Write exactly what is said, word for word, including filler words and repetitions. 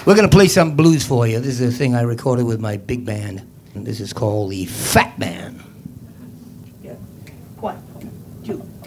We're going to play some blues for you. This is a thing I recorded with my big band. And this is called The Fat Man.